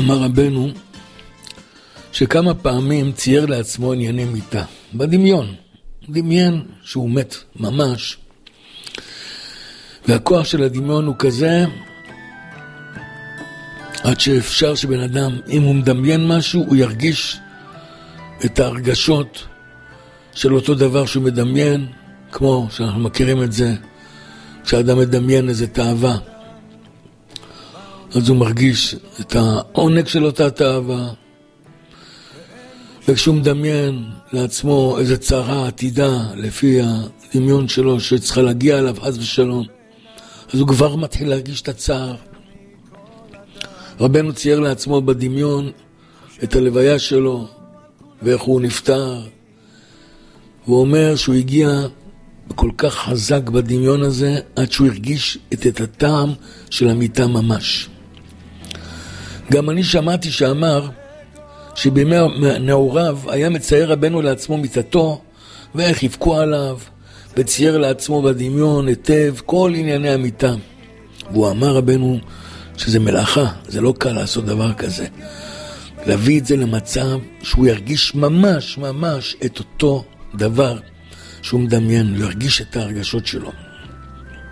אמר רבנו שכמה פעמים צייר לעצמו ענייני מיטה, בדמיון, דמיין שהוא מת ממש, והכוח של הדמיון הוא כזה, עד שאפשר שבן אדם, אם הוא מדמיין משהו, הוא ירגיש את ההרגשות של אותו דבר שהוא מדמיין, כמו שאנחנו מכירים את זה, כשאדם מדמיין איזו תאווה, אז הוא מרגיש את העונג של אותה תאווה, וכשהוא מדמיין לעצמו איזו צרה עתידה לפי הדמיון שלו שצריכה להגיע אליו חס ושלום, אז הוא כבר מתחיל להרגיש את הצער. רבנו צייר לעצמו בדמיון את הלוויה שלו ואיך הוא נפטר, והוא אומר שהוא הגיע כל כך חזק בדמיון הזה עד שהוא הרגיש את הטעם של המיטה ממש. גם אני שמעתי שאמר שבימי נעוריו היה מצייר רבנו לעצמו מיטתו ואיך יבכו עליו, וצייר לעצמו בדמיון היטב כל ענייני המיטה. והוא אמר רבנו שזה מלאכה, זה לא קל לעשות דבר כזה, להביא את זה למצב שהוא ירגיש ממש ממש את אותו דבר שהוא מדמיין, הוא ירגיש את ההרגשות שלו.